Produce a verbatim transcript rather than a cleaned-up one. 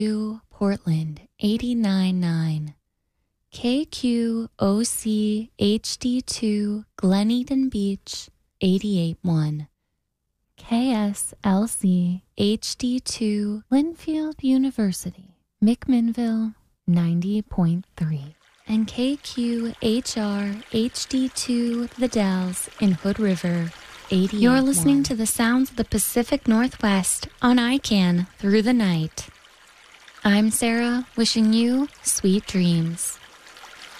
Portland eighty-nine point nine, K Q O C H D two Glen Beach eighty-eight point one, K S L C H D two Linfield University McMinnville ninety point three, and K Q H R H D two The Dalles in Hood River eighty-eight point one. You're listening to the sounds of the Pacific Northwest on I C A N Through the Night. I'm Sarah, wishing you sweet dreams.